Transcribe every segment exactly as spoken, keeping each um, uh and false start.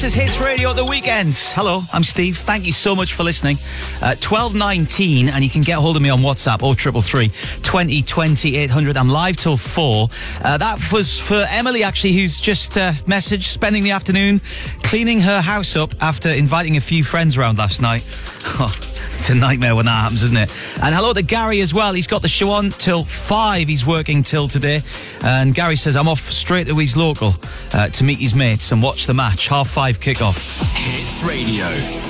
This is Hits Radio at the weekends. Hello, I'm Steve. Thank you so much for listening. Uh, twelve nineteen, and you can get hold of me on WhatsApp, oh triple three, twenty, twenty, eight hundred. I'm live till four. Uh, that was for Emily, actually, who's just uh, messaged, spending the afternoon cleaning her house up after inviting a few friends around last night. Oh, it's a nightmare when that happens, isn't it? And hello to Gary as well. He's got the show on till five. He's working till today. And Gary says, I'm off straight to his local uh, to meet his mates and watch the match. Half five kickoff. Hits Radio.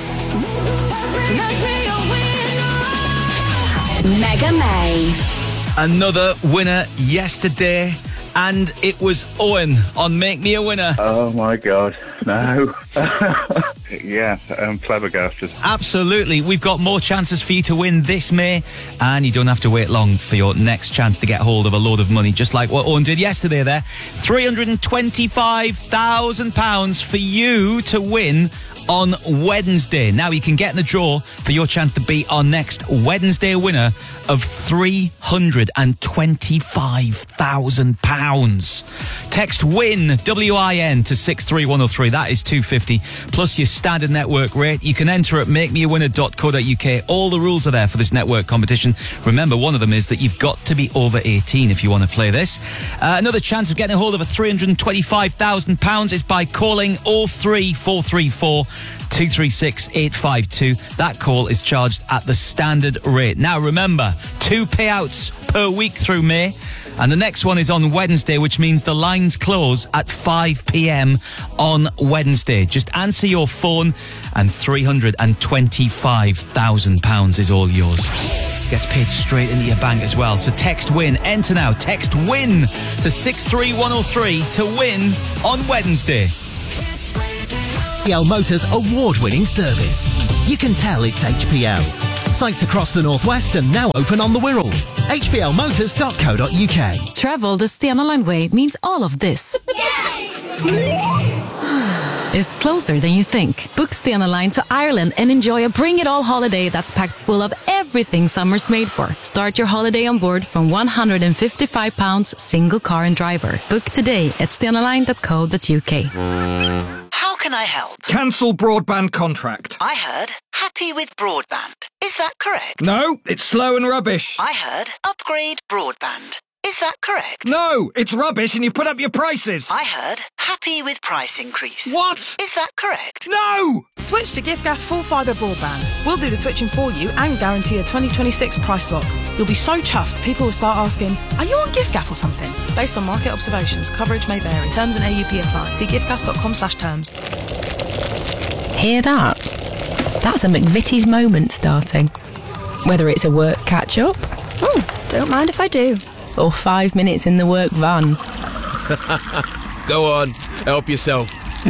Mega May. Another winner yesterday. And it was Owen on Make Me a Winner. Oh, my God. No. Yeah, I'm flabbergasted. Absolutely. We've got more chances for you to win this May, and you don't have to wait long for your next chance to get hold of a load of money, just like what Owen did yesterday there. three hundred twenty-five thousand pounds for you to win on Wednesday. Now you can get in the draw for your chance to be our next Wednesday winner of three hundred twenty-five thousand pounds. Text WIN, W I N, to six three one oh three. That is two hundred fifty plus your standard network rate. You can enter at make me a winner dot co dot uk. All the rules are there for this network competition. Remember, one of them is that you've got to be over eighteen if you want to play this. Uh, another chance of getting a hold of a three hundred twenty-five thousand pounds is by calling oh three four three four, two three six, eight five two. That call is charged at the standard rate. Now remember, two payouts per week through May, and the next one is on Wednesday, which means the lines close at five p.m. on Wednesday. Just answer your phone and three hundred twenty-five thousand pounds is all yours. Gets paid straight into your bank as well. So text WIN, enter now, text WIN to six three one oh three to win on Wednesday. H P L Motors award-winning service. You can tell it's H P L. Sites across the northwest and now open on the Wirral. H P L motors dot co dot uk. Travel the Stena Line way means all of this. Is closer than you think. Book Stena Line to Ireland and enjoy a bring-it-all holiday that's packed full of everything summer's made for. Start your holiday on board from one hundred fifty-five pounds single car and driver. Book today at stena line dot co dot uk. How can I help? Cancel broadband contract. I heard happy with broadband. Is that correct? No, it's slow and rubbish. I heard upgrade broadband. Is that correct? No, it's rubbish and you've put up your prices. I heard happy with price increase. What? Is that correct? No! Switch to giffgaff full fibre broadband. We'll do the switching for you and guarantee a twenty twenty-six price lock. You'll be so chuffed, people will start asking, are you on giffgaff or something? Based on market observations, coverage may vary. Terms and A U P apply. See giffgaff dot com slash terms. Hear that? That's a McVitie's moment starting. Whether it's a work catch-up... Oh, don't mind if I do. Or five minutes in the work van. Go on, help yourself.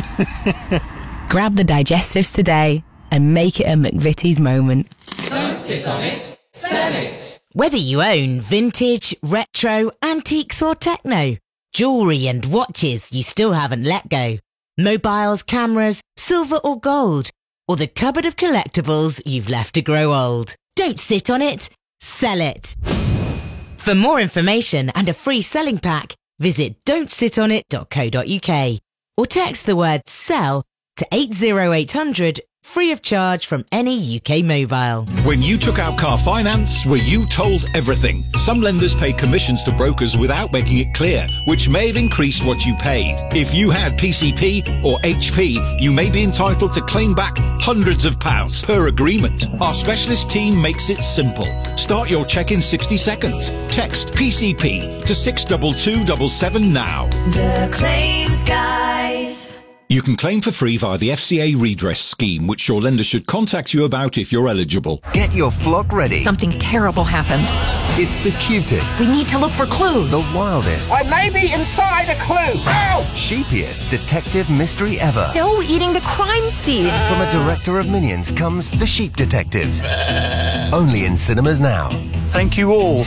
Grab the digestives today and make it a McVitie's moment. Don't sit on it, sell it. Whether you own vintage, retro, antiques or techno, jewellery and watches you still haven't let go, mobiles, cameras, silver or gold, or the cupboard of collectibles you've left to grow old. Don't sit on it, sell it. For more information and a free selling pack, visit don't sit on it dot co dot uk or text the word SELL to eight oh eight hundred, free of charge from any U K mobile. When you took out car finance, were you told everything? Some lenders pay commissions to brokers without making it clear, which may have increased what you paid. If you had P C P or H P, you may be entitled to claim back hundreds of pounds per agreement. Our specialist team makes it simple. Start your check in sixty seconds. Text P C P to six two two seven seven now. The Claims Guys. You can claim for free via the F C A redress scheme, which your lender should contact you about if you're eligible. Get your flock ready. Something terrible happened. It's the cutest. We need to look for clues. The wildest. I may be inside a clue. Help! Sheepiest detective mystery ever. No, eating the crime scene. From a director of Minions comes The Sheep Detectives. Only in cinemas now. Thank you all.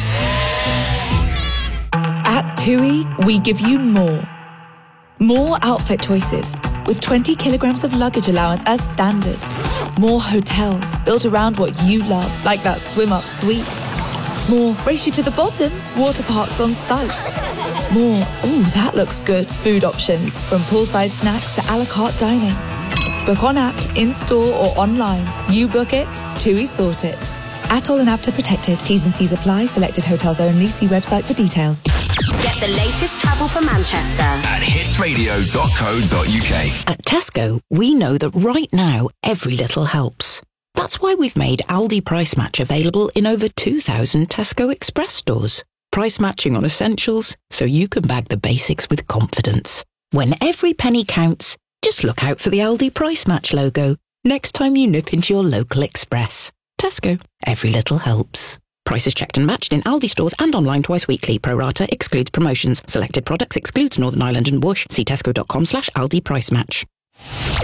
At TUI, we give you more. More outfit choices, with twenty kilograms of luggage allowance as standard. More hotels built around what you love, like that swim-up suite. More race you to the bottom, water parks on site. More, ooh, that looks good, food options, from poolside snacks to a la carte dining. Book on app, in-store or online. You book it, TUI sort it. Atoll and APTA protected. T's and C's apply. Selected hotels only. See website for details. Get the latest travel for Manchester at hits radio dot co dot uk. At Tesco, we know that right now, every little helps. That's why we've made Aldi Price Match available in over two thousand Tesco Express stores. Price matching on essentials, so you can bag the basics with confidence. When every penny counts, just look out for the Aldi Price Match logo next time you nip into your local Express. Tesco, every little helps. Prices checked and matched in Aldi stores and online twice weekly. Pro rata excludes promotions. Selected products excludes Northern Ireland and Bush. See tesco dot com slash Aldi Price Match.